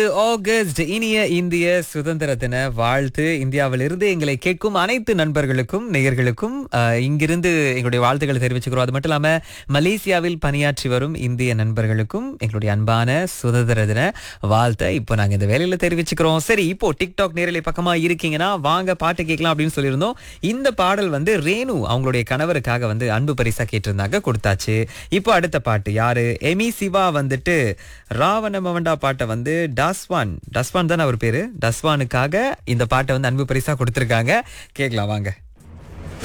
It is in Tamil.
ஆகஸ்ட் இனிய இந்திய சுதந்திர தின வாழ்த்து. இந்தியாவிலிருந்து எங்களை கேட்கும் அனைத்து நண்பர்களுக்கும் நேயர்களுக்கும் இங்கிருந்து எங்களுடைய வாழ்த்துக்களை தெரிவிச்சுக்கிறோம். அது மட்டும் இல்லாம மலேசியாவில் பணியாற்றி வரும் இந்திய நண்பர்களுக்கும் எங்களுடைய அன்பான சுதந்திர தின வாழ்த்தை இப்போ நாங்க இந்த வேலையில தெரிவிச்சுக்கிறோம். சரி, இப்போ டிக்டாக் நேரலை பக்கமா இருக்கீங்கன்னா வாங்க பாட்டு கேட்கலாம் அப்படின்னு சொல்லியிருந்தோம். இந்த பாடல் ரேணு அவங்களுடைய கணவருக்காக அன்பு பரிசா கேட்டிருந்தாங்க, கொடுத்தாச்சு. இப்போ அடுத்த பாட்டு யாரு? எமி சிவா ராவண மவண்டா பாட்டை டஸ்வான் தான் அவர் பேரு, டஸ்வானுக்காக இந்த பாட்டை அன்பு பரிசா கொடுத்திருக்காங்க. கேட்கலாம் வாங்க.